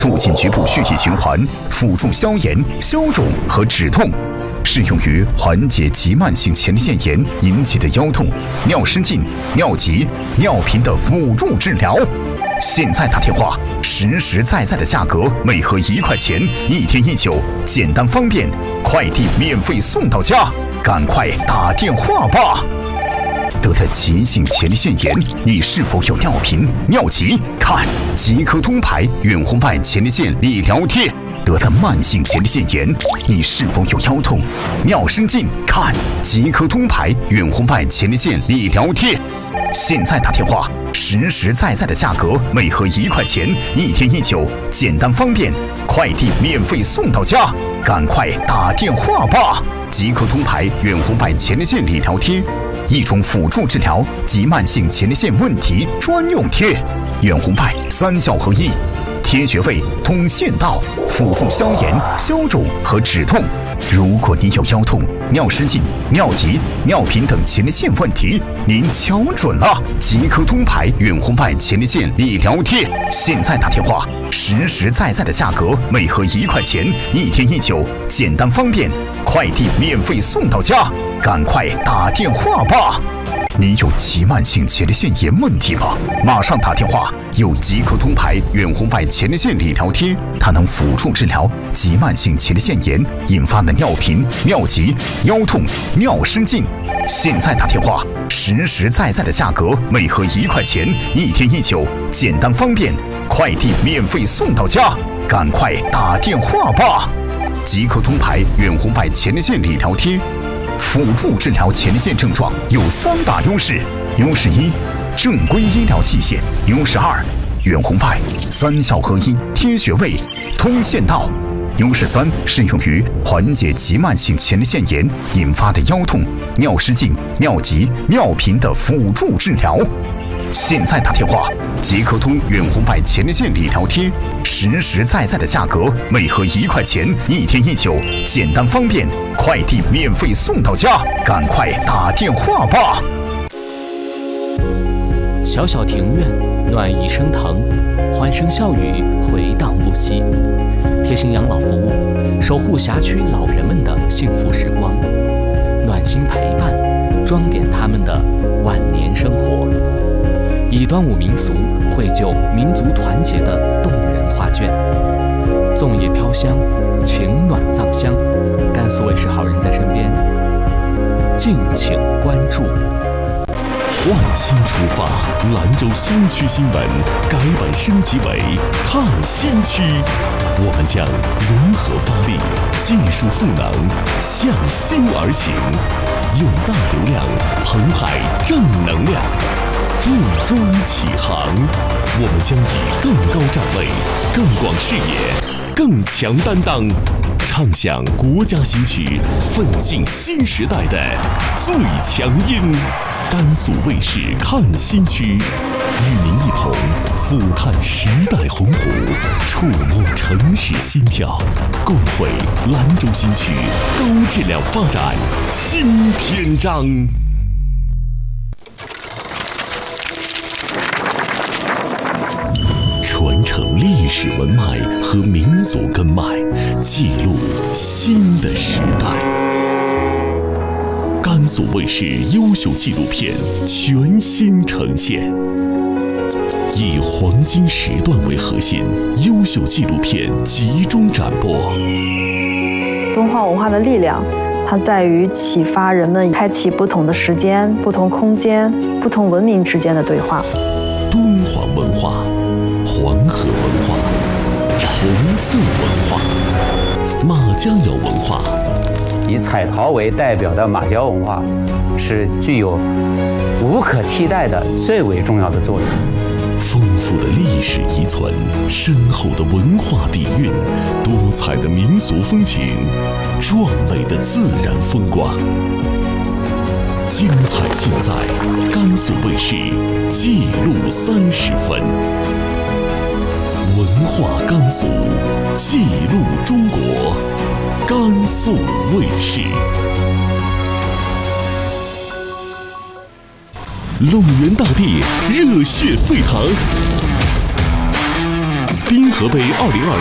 促进局部血液循环，辅助消炎、消肿和止痛，适用于缓解急慢性前列腺炎引起的腰痛、尿失禁、尿急、尿频的辅助治疗。现在打电话，实实在在的价格，每盒1块钱，1天1酒，简单方便，快递免费送到家，赶快打电话吧！得了急性前列腺炎，你是否有尿频、尿急？看即刻通牌远红外前列腺理疗贴。得了慢性前列腺炎，你是否有腰痛、尿失禁？看即刻通牌远红外前列腺理疗贴。现在打电话，实实在在的价格，每盒1块钱，1天1酒，简单方便，快递免费送到家，赶快打电话吧！即刻通牌远红外前列腺理疗贴，一种辅助治疗急慢性前列腺问题专用贴，远红外3效合一，贴穴位、通腺道，辅助消炎、消肿和止痛。如果你有腰痛、尿失禁、尿急、尿频等前列腺问题，您瞧准了，即刻通牌远红外前列腺理疗贴。现在打电话，实实在在的价格，每盒1块钱，1天1酒，简单方便，快递免费送到家，赶快打电话吧！你有急慢性前列腺炎问题吗？马上打电话！有即刻通牌远红外前列腺理疗贴，它能辅助治疗急慢性前列腺炎引发的尿频、尿急、腰痛、尿失禁。现在打电话，实实在在的价格，每盒1块钱，1天1酒，简单方便，快递免费送到家，赶快打电话吧！即刻通牌远红外前列腺理疗贴。辅助治疗前列腺症状有3大优势：优势1，正规医疗器械；优势2，远红外3效合一，贴穴位、通腺道；优势3，适用于缓解急慢性前列腺炎引发的腰痛、尿失禁、尿急、尿频的辅助治疗。现在打电话，即刻通远红外前列腺理疗贴，实实在在的价格，每盒1块钱，1天1酒，简单方便，快递免费送到家，赶快打电话吧！ 小小庭院，暖意升腾，欢声笑语回荡不息。贴心养老服务，守护辖区老人们的幸福时光，暖心陪伴，装点他们的晚年生活。以端午民俗绘就民族团结的动人画卷，粽叶飘香，情暖藏香。甘肃卫视好人在身边，敬请关注。 换新出发，兰州新区新闻改版升级为看新区。我们将融合发力，技术赋能，向新而行，用大流量澎湃正能量。重装启航，我们将以更高站位、更广视野、更强担当，唱响国家新曲，奋进新时代的最强音。甘肃卫视看新区，与您一同俯瞰时代宏图，触摸城市心跳，共绘兰州新区高质量发展新篇章。传承历史文脉和民族根脉，记录新的时代。甘肃卫视优秀纪录片全新呈现，以黄金时段为核心，优秀纪录片集中展播。 敦煌文化的力量，它在于启发人们开启不同的时间、不同空间、不同文明之间的对话。 敦煌文化、黄河文化、红色文化、马家窑文化。 以彩陶为代表的马家文化，是具有无可替代的最为重要的作用。 丰富的历史遗存，深厚的文化底蕴，多彩的民俗风情，壮美的自然风光。精彩尽在甘肃卫视记录30分。文化甘肃，记录中国。甘肃卫视。陇源大地热血沸腾， 滨河杯2022